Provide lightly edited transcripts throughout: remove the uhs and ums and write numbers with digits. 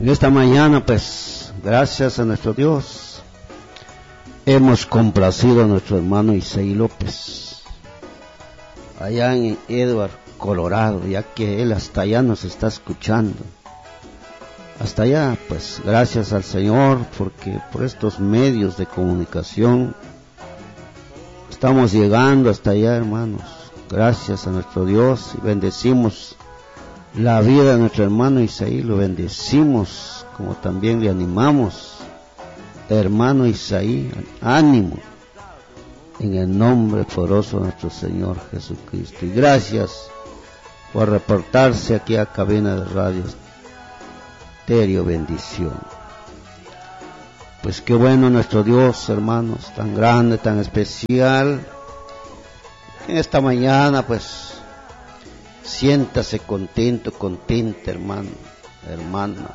En esta mañana, pues, gracias a nuestro Dios, hemos complacido a nuestro hermano Isaí López, allá en Edward, Colorado, ya que él hasta allá nos está escuchando. Hasta allá, pues, gracias al Señor, porque por estos medios de comunicación estamos llegando hasta allá, hermanos. Gracias a nuestro Dios y bendecimos la vida de nuestro hermano Isaí, lo bendecimos, como también le animamos, hermano Isaí, ánimo, en el nombre poderoso de nuestro Señor Jesucristo. Y gracias por reportarse aquí a cabina de radio Estéreo Bendición. Pues qué bueno nuestro Dios, hermanos, tan grande, tan especial. En esta mañana, pues, siéntase contento, contenta, hermano, hermana.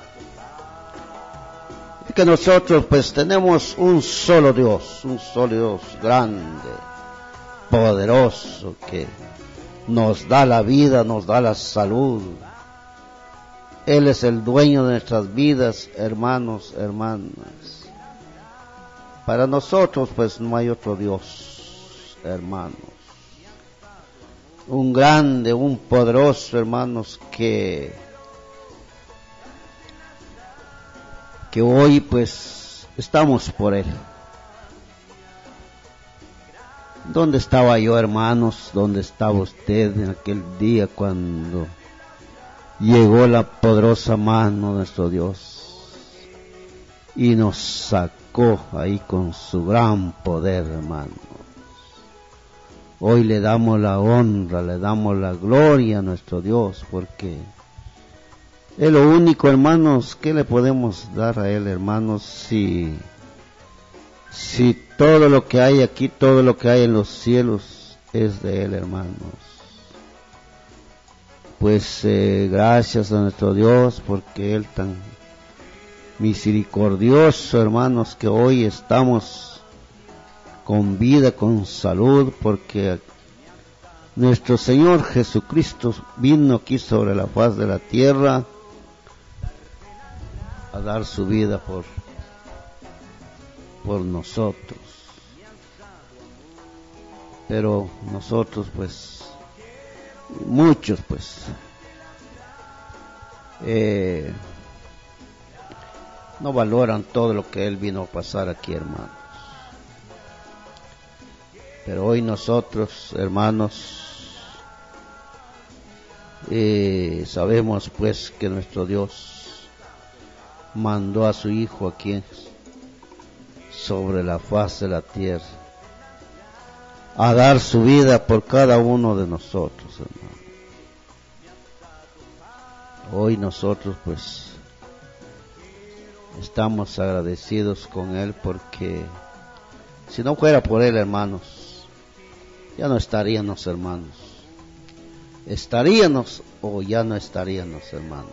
Y que nosotros, pues, tenemos un solo Dios grande, poderoso, que nos da la vida, nos da la salud. Él es el dueño de nuestras vidas, hermanos, hermanas. Para nosotros, pues, no hay otro Dios, hermanos. Un grande, un poderoso, hermanos, que hoy, pues, estamos por Él. ¿Dónde estaba yo, hermanos? ¿Dónde estaba usted en aquel día cuando llegó la poderosa mano de nuestro Dios y nos sacó ahí con su gran poder, hermano? Hoy le damos la honra, le damos la gloria a nuestro Dios, porque es lo único, hermanos, que le podemos dar a Él, hermanos, si todo lo que hay aquí, todo lo que hay en los cielos es de Él, hermanos. Pues gracias a nuestro Dios, porque Él tan misericordioso, hermanos, que hoy estamos con vida, con salud, porque nuestro Señor Jesucristo vino aquí sobre la faz de la tierra a dar su vida por nosotros. Pero nosotros, pues, muchos, pues, no valoran todo lo que Él vino a pasar aquí, hermanos. Pero hoy nosotros, hermanos, sabemos, pues, que nuestro Dios mandó a su Hijo aquí sobre la faz de la tierra a dar su vida por cada uno de nosotros, hermano. Hoy nosotros, pues, estamos agradecidos con Él, porque si no fuera por Él, hermanos, ya no estaríamos, hermanos. Estaríamos o ya no estaríamos, hermanos.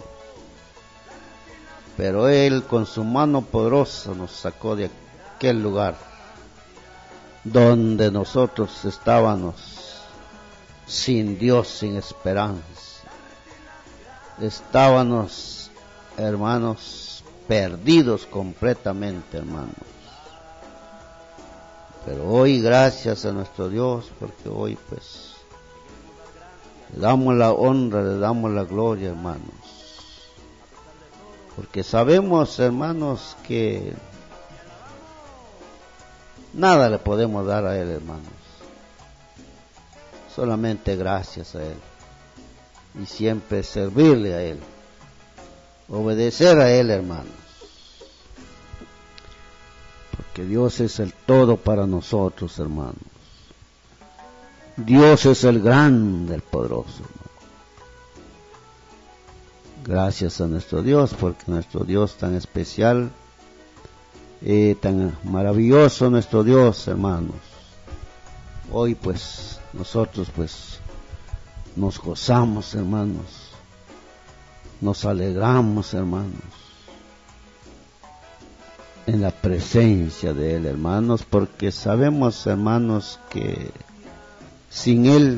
Pero Él con su mano poderosa nos sacó de aquel lugar donde nosotros estábamos sin Dios, sin esperanza. Estábamos, hermanos, perdidos completamente, hermanos. Pero hoy, gracias a nuestro Dios, porque hoy, pues, le damos la honra, le damos la gloria, hermanos. Porque sabemos, hermanos, que nada le podemos dar a Él, hermanos. Solamente gracias a Él. Y siempre servirle a Él. Obedecer a Él, hermanos. Que Dios es el todo para nosotros, hermanos. Dios es el grande, el poderoso, hermano. Gracias a nuestro Dios, porque nuestro Dios tan especial, tan maravilloso, nuestro Dios, hermanos. Hoy, pues, nosotros, pues, nos gozamos, hermanos. Nos alegramos, hermanos, en la presencia de Él, hermanos, porque sabemos, hermanos, que sin Él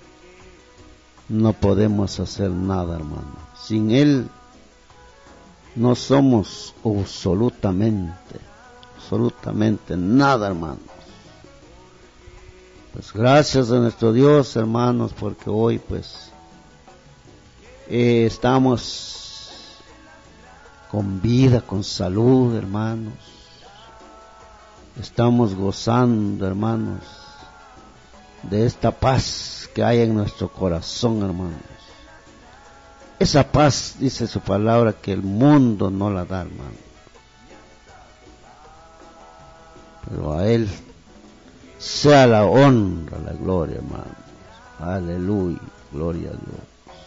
no podemos hacer nada, hermanos. Sin Él No somos absolutamente nada, hermanos. Pues gracias a nuestro Dios, hermanos, porque hoy pues estamos con vida, con salud, hermanos. Estamos gozando, hermanos, de esta paz que hay en nuestro corazón, hermanos. Esa paz, dice su palabra, que el mundo no la da, hermano. Pero a Él sea la honra, la gloria, hermano. Aleluya, gloria a Dios.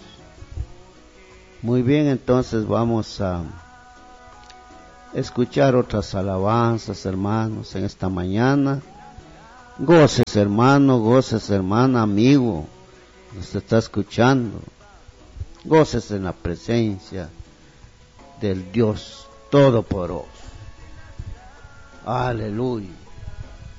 Muy bien, entonces vamos a escuchar otras alabanzas, hermanos, en esta mañana. Goces, hermano, goces, hermana, amigo, nos está escuchando. Goces en la presencia del Dios Todopoderoso. Aleluya.